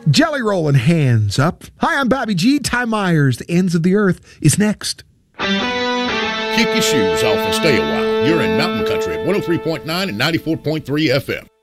Jelly rolling hands up. Hi, I'm Bobby G. Ty Myers. The Ends of the Earth is next. Kick your shoes off and stay a while. You're in Mountain Country at 103.9 and 94.3 FM.